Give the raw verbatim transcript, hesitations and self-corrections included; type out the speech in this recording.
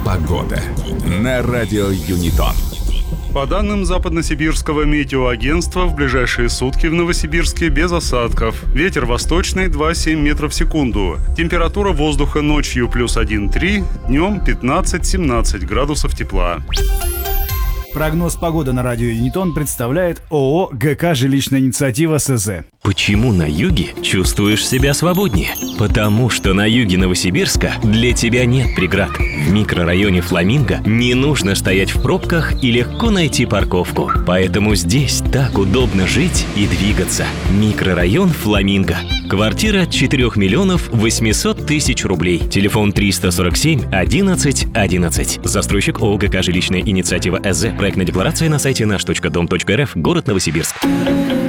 Погода на радио Юнитон. По данным Западносибирского метеоагентства, в ближайшие сутки в Новосибирске без осадков. Ветер восточный два целых семь десятых метров в секунду. Температура воздуха ночью плюс один целых три, днем пятнадцать-семнадцать градусов тепла. Прогноз погоды на радио Юнитон представляет ООО ГК «Жилищная инициатива» СЗ. Почему на юге чувствуешь себя свободнее? Потому что на юге Новосибирска для тебя нет преград. В микрорайоне Фламинго не нужно стоять в пробках и легко найти парковку. Поэтому здесь так удобно жить и двигаться. Микрорайон Фламинго. Квартира от четырёх миллионов восемьсот тысяч рублей. Телефон триста сорок семь одиннадцать одиннадцать. Застройщик ООО ГК «Жилищная инициатива» СЗ. Проектная декларация на сайте наш точка дом точка рф. Город Новосибирск.